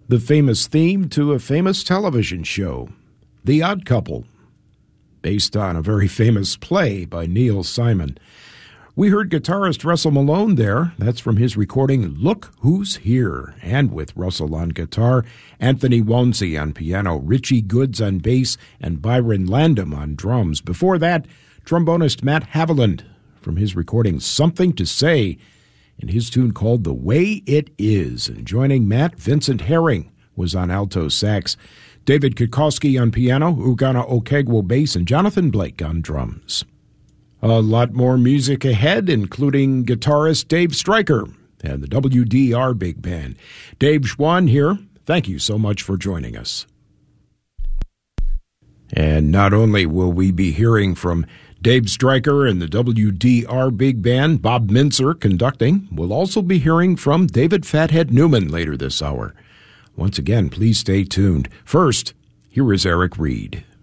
the famous theme to a famous television show, The Odd Couple, based on a very famous play by Neil Simon. We heard guitarist Russell Malone there. That's from his recording, Look Who's Here. And with Russell on guitar, Anthony Wonsey on piano, Richie Goods on bass, and Byron Landam on drums. Before that, trombonist Matt Haviland from his recording, Something to Say, and his tune called The Way It Is. And joining Matt, Vincent Herring was on alto sax, David Kikoski on piano, Ugana Okegwo bass, and Jonathan Blake on drums. A lot more music ahead, including guitarist Dave Stryker and the WDR Big Band. Dave Schwann here. Thank you so much for joining us. And not only will we be hearing from Dave Stryker and the WDR Big Band, Bob Mintzer conducting, we'll also be hearing from David Fathead Newman later this hour. Once again, please stay tuned. First, here is Eric Reed.